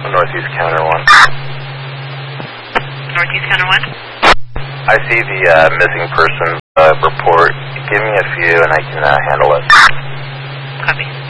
Northeast Counter 1. Northeast Counter 1? I see the missing person report. Give me a few and I can handle it. Copy.